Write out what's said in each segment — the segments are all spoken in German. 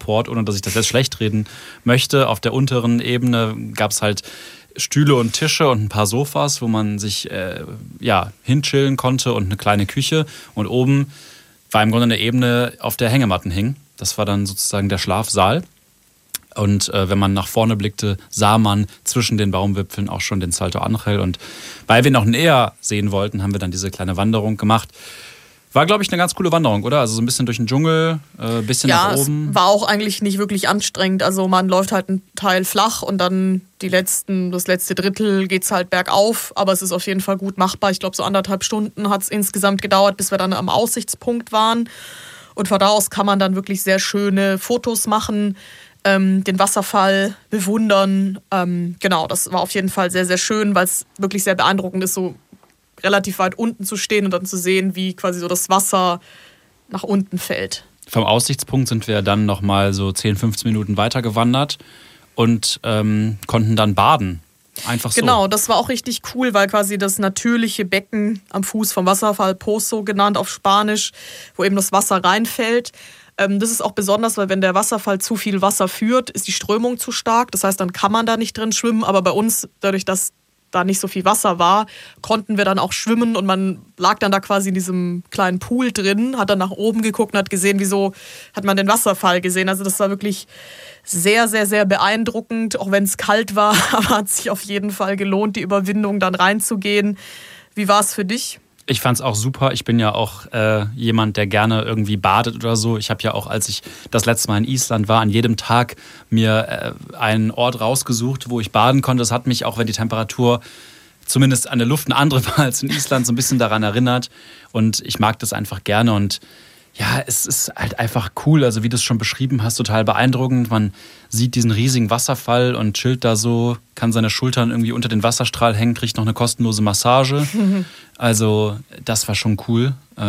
Transport, ohne dass ich das jetzt schlecht reden möchte. Auf der unteren Ebene gab es halt Stühle und Tische und ein paar Sofas, wo man sich hinchillen konnte und eine kleine Küche. Und oben war im Grunde eine Ebene, auf der Hängematten hing. Das war dann sozusagen der Schlafsaal. Und wenn man nach vorne blickte, sah man zwischen den Baumwipfeln auch schon den Salto Ángel. Und weil wir noch näher sehen wollten, haben wir dann diese kleine Wanderung gemacht. War, glaube ich, eine ganz coole Wanderung, oder? Also so ein bisschen durch den Dschungel, ein bisschen nach oben. Ja, es war auch eigentlich nicht wirklich anstrengend. Also man läuft halt einen Teil flach und dann das letzte Drittel geht es halt bergauf. Aber es ist auf jeden Fall gut machbar. Ich glaube, so 1,5 Stunden hat es insgesamt gedauert, bis wir dann am Aussichtspunkt waren. Und von da aus kann man dann wirklich sehr schöne Fotos machen, den Wasserfall bewundern. Genau, das war auf jeden Fall sehr, sehr schön, weil es wirklich sehr beeindruckend ist, so relativ weit unten zu stehen und dann zu sehen, wie quasi so das Wasser nach unten fällt. Vom Aussichtspunkt sind wir dann nochmal so 10, 15 Minuten weiter gewandert und konnten dann baden. Einfach so. Genau, das war auch richtig cool, weil quasi das natürliche Becken am Fuß vom Wasserfall, Pozo genannt auf Spanisch, wo eben das Wasser reinfällt. Das ist auch besonders, weil wenn der Wasserfall zu viel Wasser führt, ist die Strömung zu stark. Das heißt, dann kann man da nicht drin schwimmen. Aber bei uns, dadurch, dass da nicht so viel Wasser war, konnten wir dann auch schwimmen und man lag dann da quasi in diesem kleinen Pool drin, hat dann nach oben geguckt und hat gesehen, wieso hat man den Wasserfall gesehen. Also das war wirklich sehr, sehr, sehr beeindruckend, auch wenn es kalt war, aber hat sich auf jeden Fall gelohnt, die Überwindung dann reinzugehen. Wie war es für dich? Ich fand es auch super. Ich bin ja auch jemand, der gerne irgendwie badet oder so. Ich habe ja auch, als ich das letzte Mal in Island war, an jedem Tag mir einen Ort rausgesucht, wo ich baden konnte. Das hat mich, auch wenn die Temperatur zumindest an der Luft eine andere war als in Island, so ein bisschen daran erinnert. Und ich mag das einfach gerne. Und ja, es ist halt einfach cool. Also wie du es schon beschrieben hast, total beeindruckend. Man sieht diesen riesigen Wasserfall und chillt da so, kann seine Schultern irgendwie unter den Wasserstrahl hängen, kriegt noch eine kostenlose Massage. Also das war schon cool.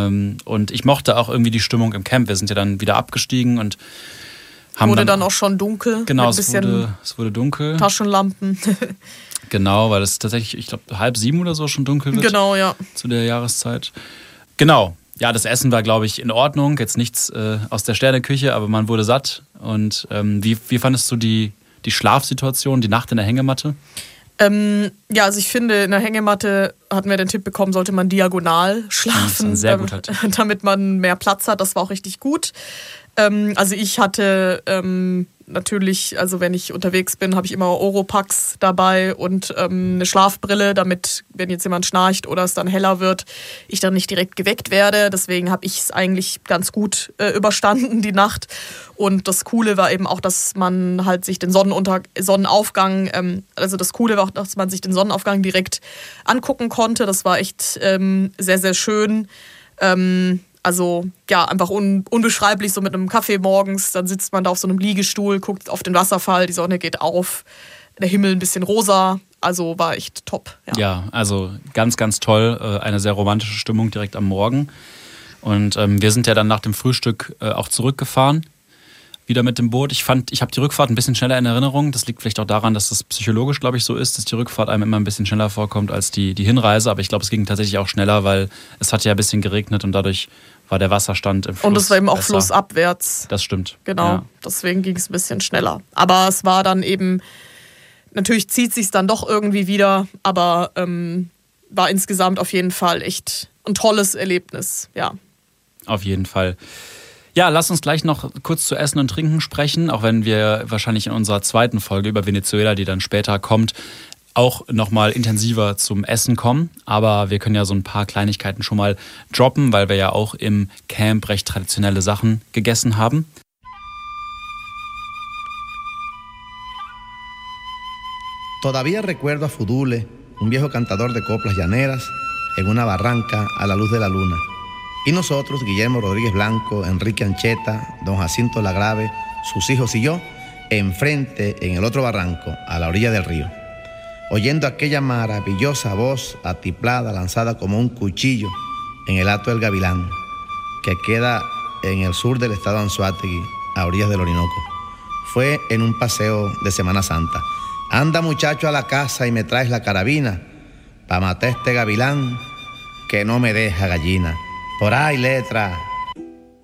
Und ich mochte auch irgendwie die Stimmung im Camp. Wir sind ja dann wieder abgestiegen und haben wurde dann auch schon dunkel. Genau, es wurde dunkel. Taschenlampen. Genau, weil es tatsächlich, ich glaube, 6:30 oder so schon dunkel wird. Genau, ja. Zu der Jahreszeit. Genau. Ja, das Essen war, glaube ich, in Ordnung. Jetzt nichts aus der Sterneküche, aber man wurde satt. Und wie fandest du die Schlafsituation, die Nacht in der Hängematte? Ja, also ich finde, in der Hängematte hatten wir den Tipp bekommen, sollte man diagonal schlafen, das ist ein sehr guter Tipp. Damit man mehr Platz hat. Das war auch richtig gut. Also ich hatte natürlich, also wenn ich unterwegs bin, habe ich immer Oropax dabei und eine Schlafbrille, damit, wenn jetzt jemand schnarcht oder es dann heller wird, ich dann nicht direkt geweckt werde. Deswegen habe ich es eigentlich ganz gut überstanden, die Nacht. Und das Coole war eben auch, dass man halt sich den Sonnenaufgang, also das Coole war auch, dass man sich den Sonnenaufgang direkt angucken konnte. Das war echt sehr, sehr schön. Also ja, einfach unbeschreiblich, so mit einem Kaffee morgens, dann sitzt man da auf so einem Liegestuhl, guckt auf den Wasserfall, die Sonne geht auf, der Himmel ein bisschen rosa, also war echt top. Ja, also ganz, ganz toll, eine sehr romantische Stimmung direkt am Morgen. Und wir sind ja dann nach dem Frühstück auch zurückgefahren, wieder mit dem Boot. Ich habe die Rückfahrt ein bisschen schneller in Erinnerung. Das liegt vielleicht auch daran, dass das psychologisch, glaube ich, so ist, dass die Rückfahrt einem immer ein bisschen schneller vorkommt als die Hinreise. Aber ich glaube, es ging tatsächlich auch schneller, weil es hat ja ein bisschen geregnet und dadurch war der Wasserstand im Fluss. Und es war eben auch besser. flussabwärts. Das stimmt. Genau, ja. Deswegen ging es ein bisschen schneller. Aber es war dann eben, natürlich zieht sich dann doch irgendwie wieder, aber war insgesamt auf jeden Fall echt ein tolles Erlebnis, ja. Auf jeden Fall. Ja, lass uns gleich noch kurz zu Essen und Trinken sprechen, auch wenn wir wahrscheinlich in unserer zweiten Folge über Venezuela, die dann später kommt, auch nochmal intensiver zum Essen kommen. Aber wir können ja so ein paar Kleinigkeiten schon mal droppen, weil wir ja auch im Camp recht traditionelle Sachen gegessen haben. Todavía recuerdo a Fudule, un viejo cantador de coplas llaneras, en una barranca a la luz de la luna. Y nosotros, Guillermo Rodríguez Blanco, Enrique Ancheta, don Jacinto Lagrave, sus hijos y yo, enfrente, en el otro barranco, a la orilla del río, oyendo aquella maravillosa voz atiplada, lanzada como un cuchillo en el Hato del Gavilán, que queda en el sur del estado de Anzoátegui, a orillas del Orinoco. Fue en un paseo de Semana Santa. Anda, muchacho, a la casa y me traes la carabina, pa' matar a este gavilán que no me deja gallina. Por ahí, letra.